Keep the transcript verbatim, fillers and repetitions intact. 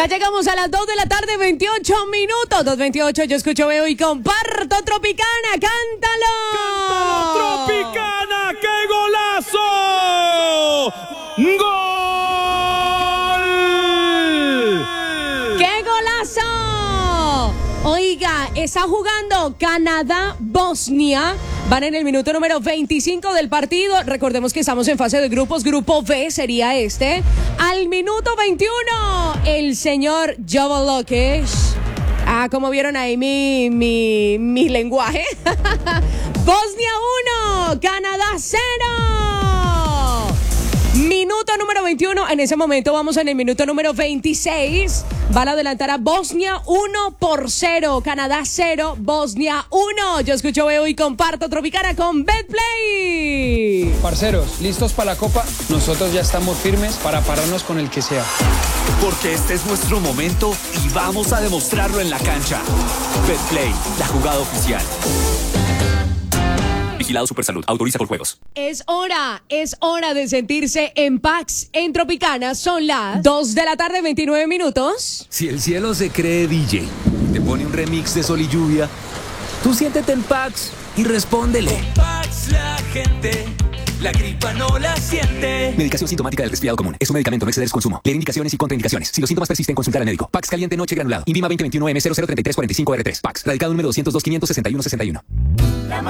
Ya llegamos a las dos de la tarde, veintiocho minutos. dos veintiocho, yo escucho, veo y comparto. Tropicana, cántalo. ¡Cántalo, Tropicana! ¡Qué golazo! ¡Gol! ¡Qué golazo! Oiga, está jugando Canadá-Bosnia. Van en el minuto número veinticinco del partido. Recordemos que estamos en fase de grupos. Grupo B sería este. Al minuto veintiuno, el señor Jovo Lokic. Ah, como vieron ahí mi, mi, mi lenguaje. Bosnia uno, Canadá cero. Minuto número veintiuno. En ese momento vamos en el minuto número veintiséis. Van a adelantar a Bosnia uno por cero. Canadá cero, Bosnia uno. Yo escucho, veo y comparto Tropicana con Betplay. Parceros, ¿listos para la Copa? Nosotros ya estamos firmes para pararnos con el que sea. Porque este es nuestro momento y vamos a demostrarlo en la cancha. Betplay, la jugada oficial. Vigilado Supersalud, autoriza por juegos. Es hora, es hora de sentirse en Pax en Tropicana. Son las dos de la tarde, veintinueve minutos. Si el cielo se cree D J, te pone un remix de Sol y Lluvia, tú siéntete en Pax y respóndele. Con Pax la gente, la gripa no la siente. Medicación sintomática del resfriado común. Es un medicamento, no exceder su consumo. Leer indicaciones y contraindicaciones. Si los síntomas persisten, consultar al médico. Pax caliente noche granulado. INVIMA veinte veintiuno M cero cero treinta y tres cuarenta y cinco R tres. Pax. Radicado número doscientos dos, quinientos sesenta y uno sesenta y uno.